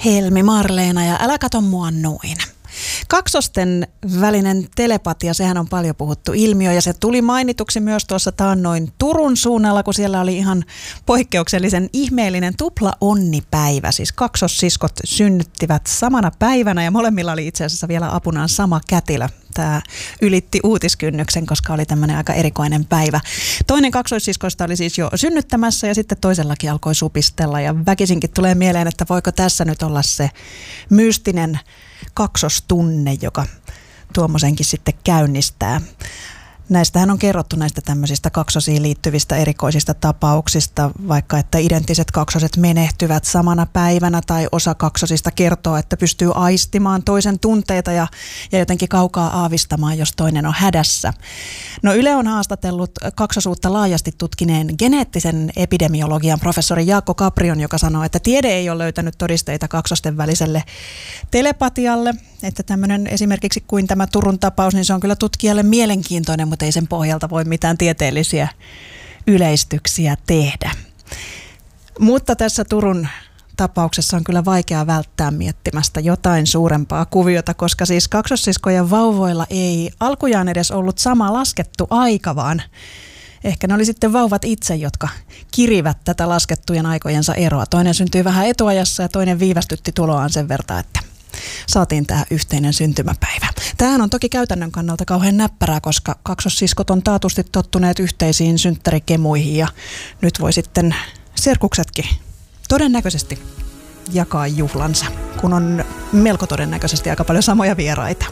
Helmi, Marleena ja älä kato mua noin. Kaksosten välinen telepatia, sehän on paljon puhuttu ilmiö ja se tuli mainituksi myös tuossa taannoin Turun suunnalla, kun siellä oli ihan poikkeuksellisen ihmeellinen tupla-onnipäivä. Siis kaksossiskot synnyttivät samana päivänä ja molemmilla oli itse asiassa vielä apunaan sama kätilö. Tämä ylitti uutiskynnyksen, koska oli tämmöinen aika erikoinen päivä. Toinen kaksoissiskoista oli siis jo synnyttämässä ja sitten toisellakin alkoi supistella. Ja väkisinkin tulee mieleen, että voiko tässä nyt olla se mystinen kaksostunne, joka tuommoisenkin sitten käynnistää. Näistähän on kerrottu näistä tämmöisistä kaksosiin liittyvistä erikoisista tapauksista, vaikka että identtiset kaksoset menehtyvät samana päivänä tai osa kaksosista kertoo, että pystyy aistimaan toisen tunteita ja jotenkin kaukaa aavistamaan, jos toinen on hädässä. No Yle on haastatellut kaksosuutta laajasti tutkineen geneettisen epidemiologian professori Jaakko Caprion, joka sanoo, että tiede ei ole löytänyt todisteita kaksosten väliselle telepatialle, että tämmöinen esimerkiksi kuin tämä Turun tapaus, niin se on kyllä tutkijalle mielenkiintoinen, mutta ei sen pohjalta voi mitään tieteellisiä yleistyksiä tehdä. Mutta tässä Turun tapauksessa on kyllä vaikea välttää miettimästä jotain suurempaa kuviota, koska siis kaksossiskojen vauvoilla ei alkujaan edes ollut sama laskettu aika, vaan ehkä ne oli sitten vauvat itse, jotka kirivät tätä laskettujen aikojensa eroa. Toinen syntyi vähän etuajassa ja toinen viivästytti tuloaan sen verran, että saatiin tämä yhteinen syntymäpäivä. Tämähän on toki käytännön kannalta kauhean näppärää, koska kaksossiskot on taatusti tottuneet yhteisiin synttärikemuihin ja nyt voi sitten serkuksetkin todennäköisesti jakaa juhlansa, kun on melko todennäköisesti aika paljon samoja vieraita.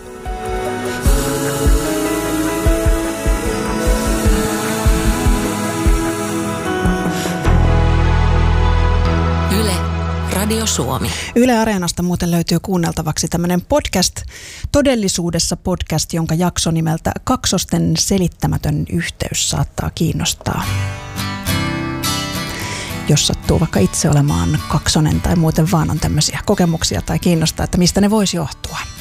Radio Suomi. Yle Areenasta muuten löytyy kuunneltavaksi tämmöinen podcast, todellisuudessa podcast, jonka jakso nimeltä Kaksosten selittämätön yhteys saattaa kiinnostaa. Jos sattuu vaikka itse olemaan kaksonen tai muuten vaan on tämmöisiä kokemuksia tai kiinnostaa, että mistä ne voisi johtua.